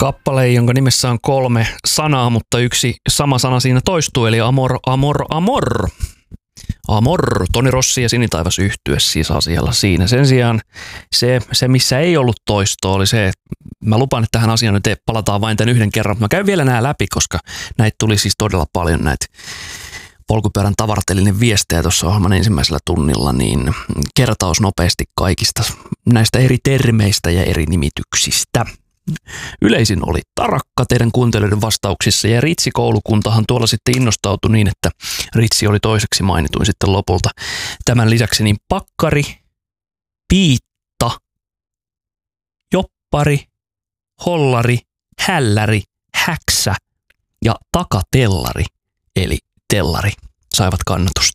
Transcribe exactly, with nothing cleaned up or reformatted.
Kappale, jonka nimessä on kolme sanaa, mutta yksi sama sana siinä toistuu, eli amor, amor, amor. Amor, Toni Rossi ja Sinitaivas yhtye siis asialla siinä. Sen sijaan se, se, missä ei ollut toistoa, oli se, että mä lupaan, että tähän asiaan nyt palataan vain tämän yhden kerran, mutta mä käyn vielä nämä läpi, koska näitä tuli siis todella paljon näitä polkupyörän tavartelinen viestejä tuossa ohjelman ensimmäisellä tunnilla, niin kertaus nopeasti kaikista näistä eri termeistä ja eri nimityksistä. Yleisin oli tarakka teidän kuuntelijoiden vastauksissa ja Ritsi-koulukuntahan tuolla sitten innostautui niin, että Ritsi oli toiseksi mainituin sitten lopulta. Tämän lisäksi niin pakkari, piitta, joppari, hollari, hälläri, häksä ja takatellari eli tellari saivat kannatusta.